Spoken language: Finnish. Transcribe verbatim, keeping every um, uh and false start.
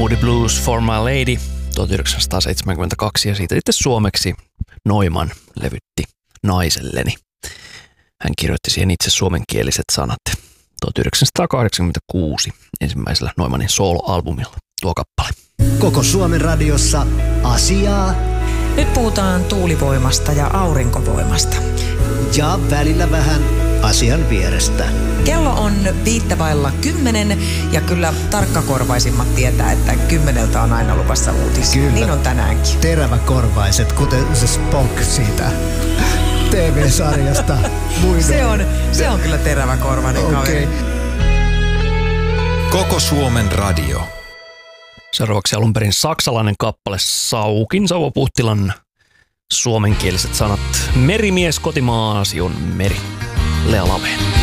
Moody Blues for My Lady tuhatyhdeksänsataaseitsemänkymmentäkaksi ja siitä sitten suomeksi Neumann levytti Naiselleni. Hän kirjoitti siihen itse suomenkieliset sanat tuhatyhdeksänsataakahdeksankymmentäkuusi ensimmäisellä Neumannin soloalbumilla tuo kappale. Koko Suomen radiossa asiaa. Nyt puhutaan tuulivoimasta ja aurinkovoimasta. Ja välillä vähän asian vierestä. Kello on viittävailla kymmenen ja kyllä tarkkakorvaisimmat tietää, että kymmeneltä on aina luvassa uutisia. Kyllä. Niin on tänäänkin. Teräväkorvaiset, kuten se Spock siitä T V-sarjasta. Se on, se on kyllä teräväkorvainen okay. kaveri. Koko Suomen radio. Seuraavaksi alun perin saksalainen kappale Saukin Sauvo Puhtilan suomenkieliset sanat Merimies kotimaasi on meri. Lea Laveen.